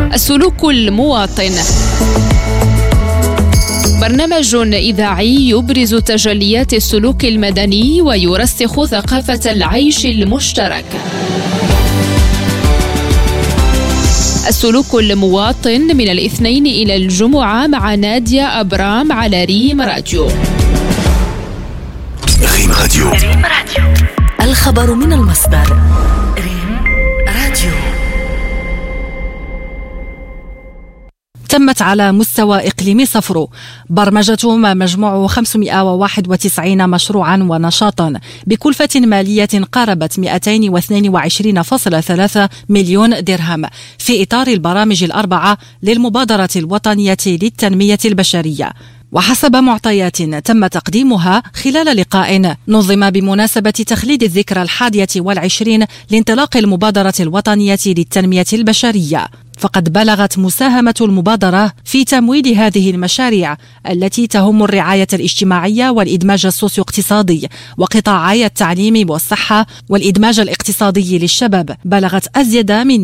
السلوك المواطن، برنامج إذاعي يبرز تجليات السلوك المدني ويرسخ ثقافة العيش المشترك. السلوك المواطن من الاثنين إلى الجمعة مع نادية أبرام على ريم راديو. ريم راديو. الخبر من المصدر. ريم راديو. تمت على مستوى إقليمي صفرو برمجة ما مجموع 591 مشروعا ونشاطا بكلفة مالية قاربت 222.3 مليون درهم في إطار البرامج الأربعة للمبادرة الوطنية للتنمية البشرية. وحسب معطيات تم تقديمها خلال لقاء نظم بمناسبة تخليد الذكرى 21 لانطلاق المبادرة الوطنية للتنمية البشرية، فقد بلغت مساهمة المبادرة في تمويل هذه المشاريع التي تهم الرعاية الاجتماعية والإدماج السوسيو-اقتصادي وقطاعي التعليم والصحة والإدماج الاقتصادي للشباب، بلغت أزيد من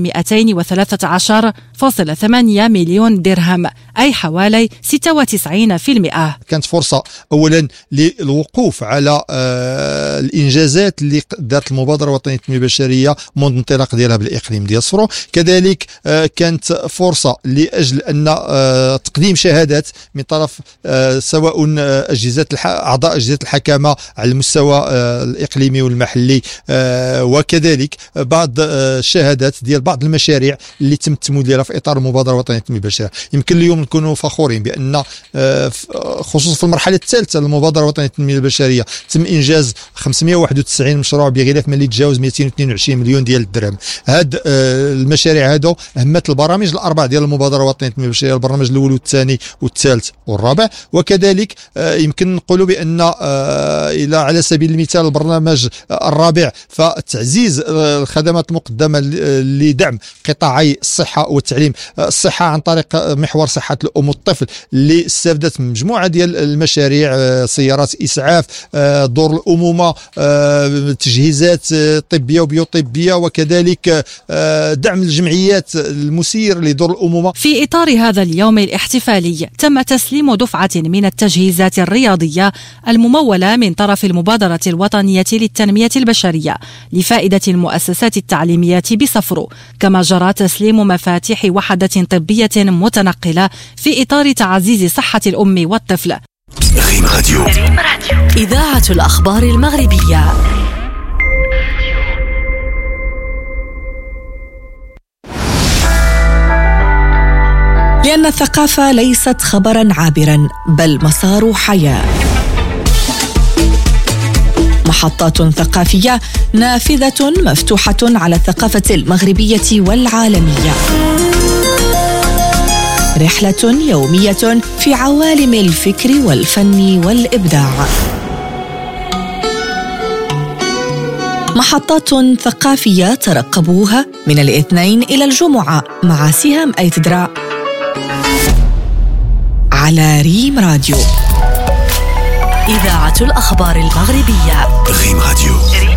213.8 مليون درهم، أي حوالي 96%. كانت فرصة أولا للوقوف على الإنجازات اللي دارت المبادرة الوطنية للتنمية البشرية منذ الانطلاق ديالها بالإقليم ديال صفرو. كذلك كانت فرصة لأجل أن تقديم شهادات من طرف سواء أعضاء أجهزة الحكامة على المستوى الإقليمي والمحلي، وكذلك بعض الشهادات ديال بعض المشاريع اللي تم التمويل ديالها في إطار المبادرة الوطنية للتنمية البشرية. يمكن اليوم نكونوا فخورين بأن خصوصا في المرحلة الثالثة للمبادرة الوطنية للتنمية البشرية تم إنجاز 591 مشروع بغلاف مالي يتجاوز 222 مليون ديال الدرهم. هاد المشاريع هادو أهمت البرامج الأربع ديال المبادرة الوطنية للتنمية البشرية، البرنامج الأول والثاني والثالث والرابع. وكذلك يمكن نقولوا بأن إلى على سبيل المثال البرنامج الرابع فتعزيز الخدمات المقدمة لدعم قطاعي الصحة والتعليم. الصحة عن طريق محور صحة الأم والطفل اللي استفدت من مجموعة ديال المشاريع، سيارات إسعاف، دور الأمومة، تجهيزات طبية وبيوطبية، وكذلك دعم الجمعيات المسير لدور الأمومة. في إطار هذا اليوم الاحتفالي تم تسليم دفعة من التجهيزات الرياضية الممولة من طرف المبادرة الوطنية للتنمية البشرية لفائدة المؤسسات التعليمية بصفرو، كما جرى تسليم مفاتيح وحدة طبية متنقلة في إطار تعزيز صحة الأم والطفل. ريم راديو. إذاعة الأخبار المغربية. لأن الثقافة ليست خبرا عابرا بل مسار حياة. محطات ثقافية نافذة مفتوحة على الثقافة المغربية والعالمية. رحلة يومية في عوالم الفكر والفن والإبداع. محطات ثقافية ترقبوها من الاثنين إلى الجمعة مع سهام أيتدرا على ريم راديو. إذاعة الأخبار المغربية. ريم راديو.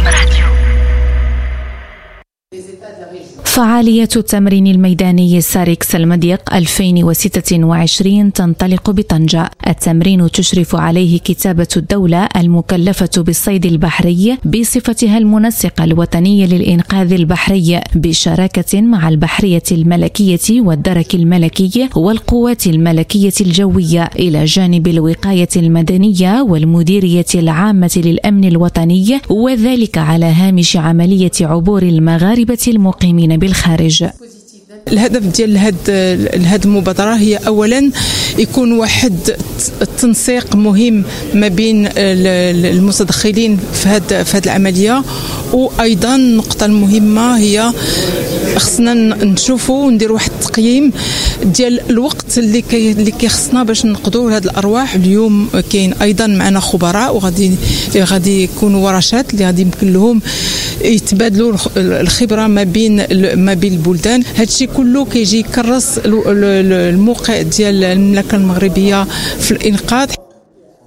فعالية التمرين الميداني ساركس المضيق 2026 تنطلق بطنجة. التمرين تشرف عليه كتابة الدولة المكلفة بالصيد البحري بصفتها المنسق الوطني للإنقاذ البحري بشراكة مع البحرية الملكية والدرك الملكي والقوات الملكية الجوية، إلى جانب الوقاية المدنية والمديرية العامة للأمن الوطني، وذلك على هامش عملية عبور المغاربة المقيمين بالخارج. الهدف ديال هاد المبادرة هي أولا يكون واحد التنسيق مهم ما بين المتدخلين في هاد العملية، وأيضا النقطة المهمة هي خصنا نشوفوا وندير واحد التقييم ديال الوقت اللي كيخصنا باش نقضوا هاد الأرواح. اليوم كاين أيضا معنا خبراء وغادي يكونوا ورشات اللي غادي يمكن لهم يتبادلوا الخبرة ما بين البلدان. هادشي كله كيجي يكرس الموقع ديال المملكة المغربية في الإنقاذ.